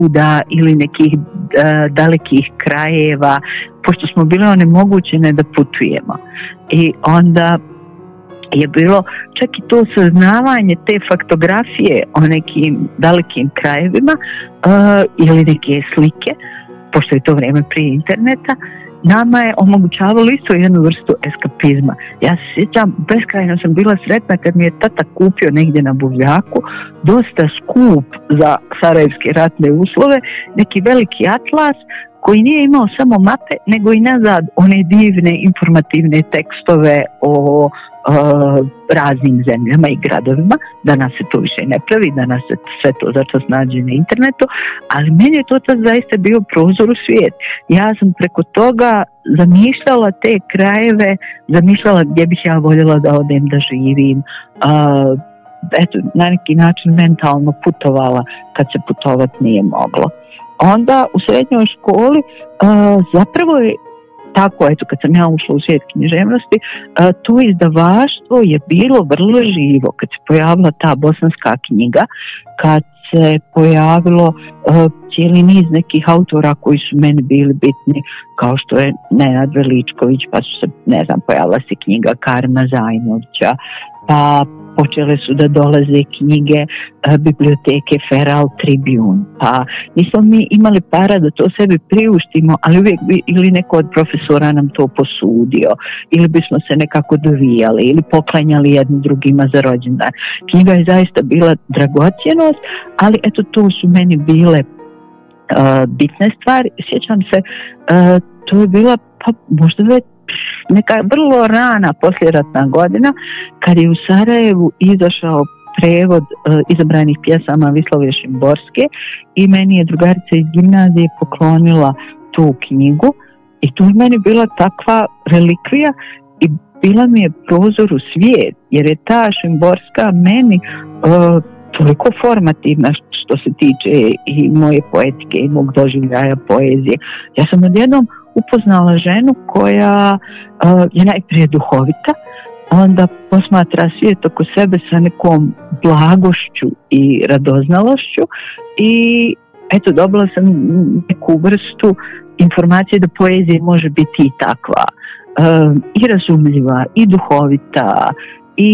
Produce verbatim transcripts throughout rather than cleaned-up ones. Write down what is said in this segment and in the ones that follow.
svuda ili nekih uh, dalekih krajeva, pošto smo bile onemogućene da putujemo. I onda je bilo čak i to saznavanje te faktografije o nekim dalekim krajevima uh, ili neke slike, pošto je to vrijeme prije interneta, nama je omogućavalo isto jednu vrstu eskapizma. Ja se sjećam, beskrajno sam bila sretna kad mi je tata kupio negdje na buvljaku dosta skup za sarajevske ratne uslove, neki veliki atlas koji nije imao samo mape, nego i nazad one divne informativne tekstove o uh, raznim zemljama i gradovima. Danas se to više ne pravi, danas se sve to začas nađe na internetu, ali meni je to tad zaista bio prozor u svijet. Ja sam preko toga zamišljala te krajeve, zamišljala gdje bih ja voljela da odem da živim, uh, eto, na neki način mentalno putovala kad se putovat nije moglo. Onda u srednjoj školi uh, zapravo je tako, eto, kad sam ja ušla u svijet književnosti, uh, to izdavaštvo je bilo vrlo živo. Kad se pojavila ta bosanska knjiga, kad se pojavilo uh, cijeli niz nekih autora koji su meni bili bitni, kao što je Nenad Veličković, pa su se, ne znam, pojavila se knjiga Karima Zajnovića, pa počele su da dolaze knjige uh, biblioteke Feral Tribune, pa nismo mi imali para da to sebi priuštimo, ali uvijek bi ili neko od profesora nam to posudio, ili bismo se nekako dovijali, ili poklanjali jednim drugima za rođendan. Knjiga je zaista bila dragocjenost, ali eto, to su meni bile uh, bitne stvari. Sjećam se, uh, to je bila pa možda već neka vrlo rana posljeratna godina kad je u Sarajevu izašao prevod uh, izabranih pjesama Vislave Šimborske i meni je drugarica iz gimnazije poklonila tu knjigu i to je meni bila takva relikvija i bila mi je prozor u svijet, jer je ta Šimborska meni uh, toliko formativna što se tiče i moje poetike i mog doživljaja poezije. Ja sam odjednom upoznala ženu koja uh, je najprije duhovita, onda posmatra svijet oko sebe sa nekom blagošću i radoznalošću i eto, dobila sam neku vrstu informacije da poezija može biti i takva, uh, i razumljiva, i duhovita, i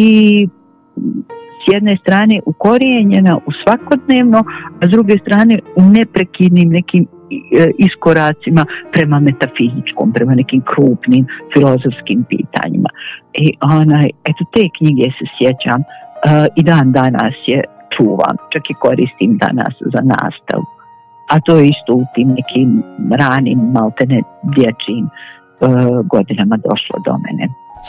s jedne strane ukorijenjena u svakodnevno, a s druge strane u neprekidnim nekim iskoracima prema metafizičkom, prema nekim krupnim filozofskim pitanjima. I onaj, eto, te knjige se sjećam uh, i dan danas je čuvam, čak i koristim danas za nastavu. A to je isto u tim nekim ranim, maltene dječjim uh, godinama došlo do mene.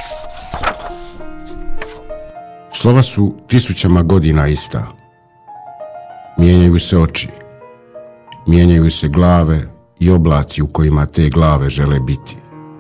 Slova su tisućama godina ista. Mijenjaju se oči, mijenjaju se glave i oblaci u kojima te glave žele biti.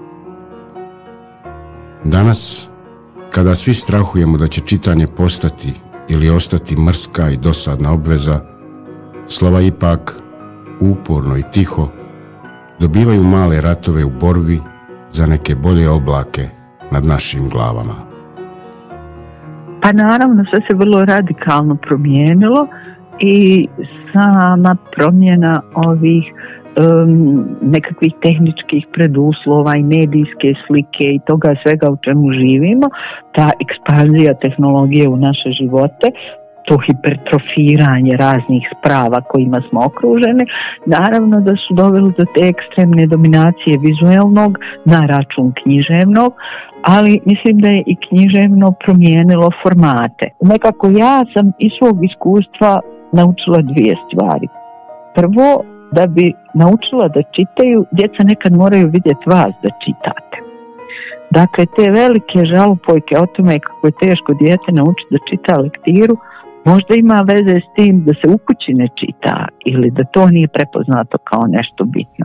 Danas, kada svi strahujemo da će čitanje postati ili ostati mrska i dosadna obveza, slova ipak, uporno i tiho, dobivaju male ratove u borbi za neke bolje oblake nad našim glavama. Pa naravno, sve se vrlo radikalno promijenilo i sama promjena ovih um, nekakvih tehničkih preduslova i medijske slike i toga svega u čemu živimo, ta ekspanzija tehnologije u naše živote, to hipertrofiranje raznih sprava kojima smo okruženi, naravno da su doveli do te ekstremne dominacije vizuelnog na račun književnog, ali mislim da je i književno promijenilo formate. Nekako ja sam iz svog iskustva naučila dvije stvari. Prvo, da bi naučila da čitaju, djeca nekad moraju vidjeti vas da čitate. Dakle, te velike žalopojke o tome kako je teško dijete naučiti da čita lektiru, možda ima veze s tim da se u kući ne čita ili da to nije prepoznato kao nešto bitno.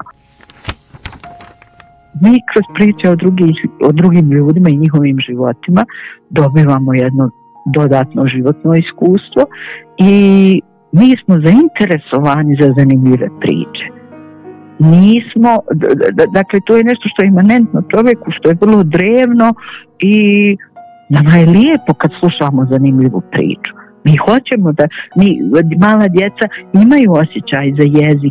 Mi kroz priče o, drugih, o drugim ljudima i njihovim životima dobivamo jedno dodatno životno iskustvo i mi smo zainteresovani za zanimljive priče. Nismo, d- dakle, to je nešto što je imanentno čovjeku, što je vrlo drevno i nama je lijepo kad slušamo zanimljivu priču. Mi hoćemo da, mi, mala djeca imaju osjećaj za jezik